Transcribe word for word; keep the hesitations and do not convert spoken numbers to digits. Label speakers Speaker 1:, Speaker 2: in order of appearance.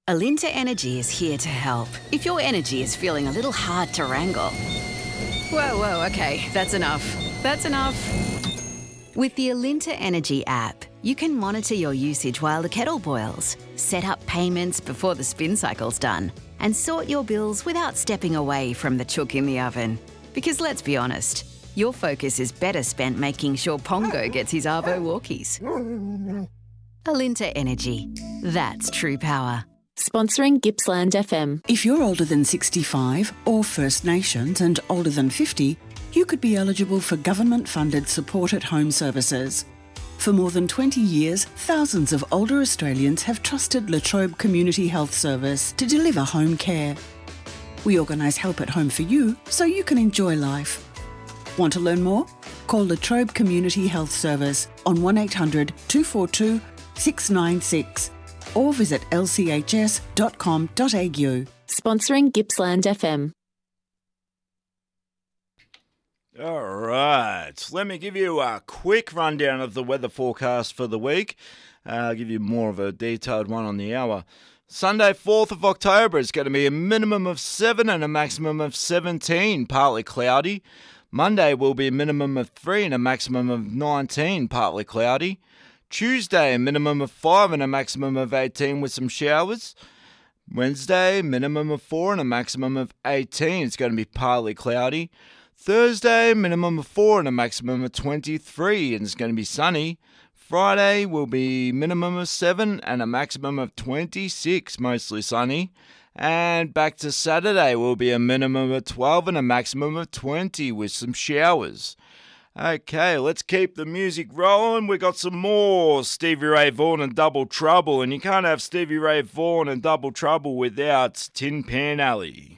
Speaker 1: Alinta Energy is here to help if your energy is feeling a little hard to wrangle. Whoa, whoa, okay, that's enough. That's enough. With the Alinta Energy app, you can monitor your usage while the kettle boils, set up payments before the spin cycle's done, and sort your bills without stepping away from the chook in the oven. Because let's be honest, your focus is better spent making sure Pongo gets his Arvo walkies. Alinta Energy. That's true power.
Speaker 2: Sponsoring Gippsland F M.
Speaker 3: If you're older than sixty-five or First Nations and older than fifty, you could be eligible for government-funded support at home services. For more than twenty years, thousands of older Australians have trusted La Trobe Community Health Service to deliver home care. We organise help at home for you so you can enjoy life. Want to learn more? Call La Trobe Community Health Service on one eight hundred two four two six nine six or visit l c h s dot com dot a u.
Speaker 2: Sponsoring Gippsland F M.
Speaker 4: All right, let me give you a quick rundown of the weather forecast for the week. Uh, I'll give you more of a detailed one on the hour. Sunday, fourth of October, it's going to be a minimum of seven and a maximum of seventeen, partly cloudy. Monday will be a minimum of three and a maximum of nineteen, partly cloudy. Tuesday, a minimum of five and a maximum of eighteen with some showers. Wednesday, minimum of four and a maximum of eighteen. It's going to be partly cloudy. Thursday, minimum of four and a maximum of twenty-three, and it's going to be sunny. Friday will be minimum of seven and a maximum of twenty-six, mostly sunny. And back to Saturday will be a minimum of twelve and a maximum of twenty with some showers. Okay, let's keep the music rolling. We got some more Stevie Ray Vaughan and Double Trouble, and you can't have Stevie Ray Vaughan and Double Trouble without Tin Pan Alley.